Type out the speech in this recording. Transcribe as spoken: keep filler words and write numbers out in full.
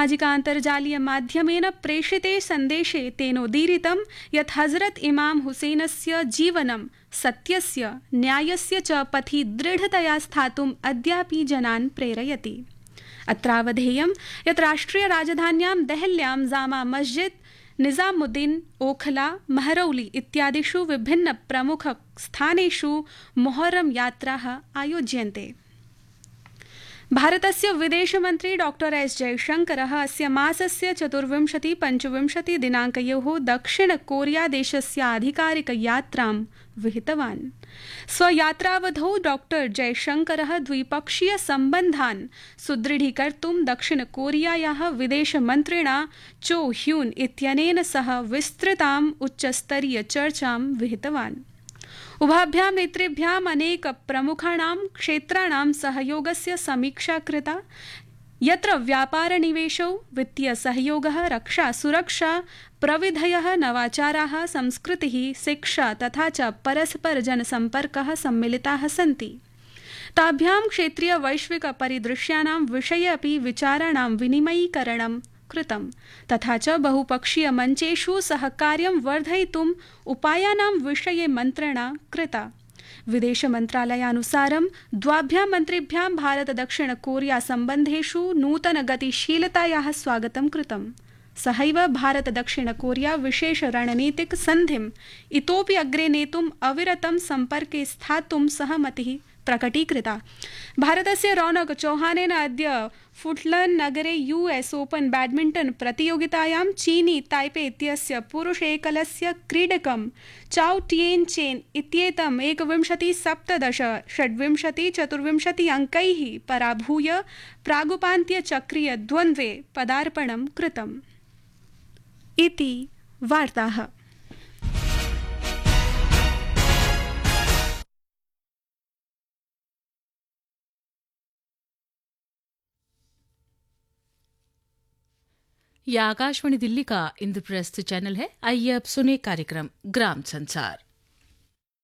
सामाजिकान्तर्जालीयमाध्यमेन प्रेषिते सन्देशे तेनोदीरितं यत् हजरत इमाम हुसैनस्य जीवनं सत्यस्य न्यायस्य च पथि दृढतया स्थातुम् अद्यापि जनान् प्रेरयति। अत्रावधेयं यत् राष्ट्रियराजधान्यां देहल्यां जामा मस्जिद, निजामुद्दीन, ओखला, महरौली इत्यादिषु विभिन्न प्रमुख स्थानेषु मुहर्रम यात्राः आयोज्यन्ते। भारतस्य विदेशमन्त्री डॉक्टर एस जयशंकरः अस्य मासस्य चतुर्विंशति पञ्चविंशति दिनाङ्कयोः दक्षिण कोरिया देशस्य आधिकारिकयात्रां विहितवान्। स्वयात्रावधौ डॉक्टर जयशंकरः द्विपक्षीय सम्बन्धान् सुदृढीकर्तुं दक्षिण कोरियायाः विदेशमन्त्रिणा चो ह्यून इत्यनेन सह विस्तृताम् उच्चस्तरीय चर्चां विहितवान्। उभाभ्यां नेतृभ्याम् अनेक प्रमुखाणां क्षेत्राणां सहयोगस्य समीक्षा कृता, यत्र व्यापार निवेशौ, वित्तीय सहयोगः, रक्षा सुरक्षा, प्रविधयः, नवाचाराः, संस्कृतिः, शिक्षा तथा च परस्पर जनसम्पर्कः सम्मिलिताः सन्ति। ताभ्यां क्षेत्रीय वैश्विक परिदृश्यानां विषये अपि विचाराणां विनिमयीकरणं कृतं, तथा च बहुपक्षीय मञ्चेषु सहकार्यं वर्धयितुम् उपायानां विषये मन्त्रणा कृता। विदेशमन्त्रालयानुसारं द्वाभ्यां मन्त्रिभ्यां भारत दक्षिण कोरिया सम्बन्धेषु नूतन गतिशीलतायाः स्वागतं कृतम्। सहैव भारत दक्षिण कोरिया विशेष रणनीतिक सन्धिम् इतोपि अग्रे नेतुम् अविरतं सम्पर्के स्थातुं सहमतिः प्रकटीकृता। भारतस्य रौनक चौहानेन अद्य फुटलन नगरे यूएस ओपन बैडमिंटन प्रतियोगितायां चीनी ताइपे इत्यस्य पुरुष एकलस्य क्रीडकं चाओ टिएन चेन इत्येतम् एकविंशति सप्तदश षड्विंशति चतुर्विंशति अंकैः पराभूय प्रागुपान्त्य चक्रीय द्वन्द्वे पदार्पणं कृतम्। इति वार्ताः। यह आकाशवाणी दिल्ली का इंद्रप्रस्थ चैनल है। आइए अब सुने कार्यक्रम ग्राम संसार।